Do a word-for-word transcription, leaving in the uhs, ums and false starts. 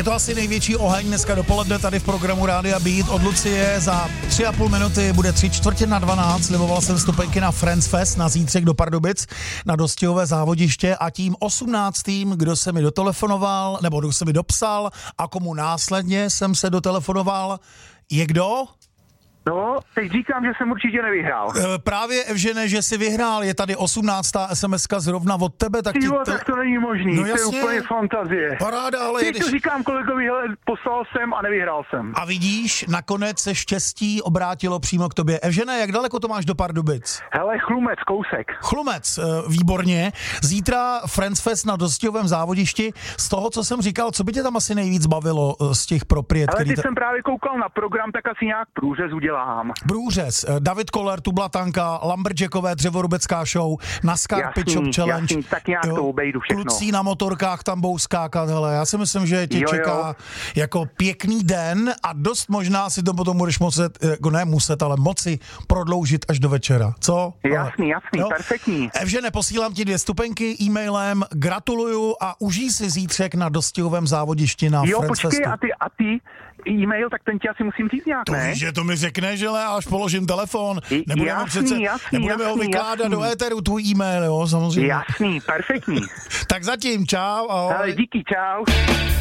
Je to asi největší oheň dneska dopoledne tady v programu Rádia Beat. Od Lucie za tři a půl minuty bude tři čtvrtě na dvanáct. Sliboval jsem vstupenky na Friends Fest na zítřek do Pardubic na dostihové závodiště a tím osmnáctým, kdo se mi dotelefonoval, nebo kdo se mi dopsal a komu následně jsem se dotelefonoval, je kdo? No, teď říkám, že jsem určitě nevyhrál. E, právě, Evžene, že jsi vyhrál, je tady osmnáctá SMSka zrovna od tebe, tak Ty ti... vole, tak to není možný, No to je jasně. úplně fantazie. Paráda, ale Teď jedeš... to říkám kolegovi, hele, poslal jsem a nevyhrál jsem. A vidíš, nakonec se štěstí obrátilo přímo k tobě. Evžene, jak daleko to máš do Pardubic? Hele, Chlumec, kousek. Chlumec, e, výborně. Zítra Friends Fest na dostihovém závodišti. Z toho, co jsem říkal, co by tě tam asi nejvíc bavilo e, z těch propriet? Ale teď ta... jsem právě koukal na program, tak asi nějak průřez udělám. Průřez, David Koller, Tublatanka, Lumberjackové dřevorubecká show, NASCAR Pitch Up Challenge. Jasný, tak nějak jo, to obejdu všechno. Kluci na motorkách tam budou skákat, hele, já si myslím, že tě jo, čeká jo. jako pěkný den a dost možná si to potom budeš muset, jako ne muset, ale moci prodloužit až do večera, co? Jasný, jasný, jo? Perfektní. Evžene, posílám ti dvě stupenky e-mailem, gratuluju a užij si zítřek na dostihovém závodišti na Jo, Friends počkej, Festu. a ty, a ty e-mail, tak ten ti asi musím říct nějak, To ne? víš, že to mi řekneš, že až položím telefon. Nebudeme, jasný, přece, jasný, nebudeme jasný, ho vykládat jasný. do éteru, tvůj e-mail, jo, samozřejmě. Jasný, perfektní. Tak zatím, čau. Ahoj. Ale díky, čau.